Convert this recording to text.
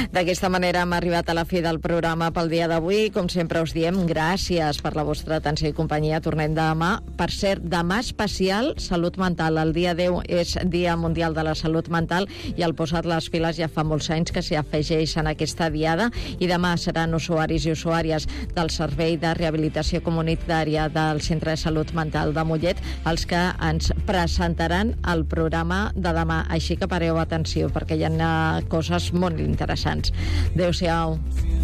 D'aquesta manera hem arribat a la fi del programa pel dia d'avui. Com sempre us diem, gràcies per la vostra atenció i companyia. Tornem demà. Per cert, demà especial Salut Mental. El dia 10 és Dia Mundial de la Salut Mental i al Posat les Piles ja fa molts anys que s'hi afegeix en aquesta diada, i demà seran usuaris i usuàries del Servei de Rehabilitació Comunitària del Centre de Salut Mental de Mollet els que ens presentaran el programa de demà. Així que pareu atenció perquè hi ha coses molt interessants. Adéu-siau.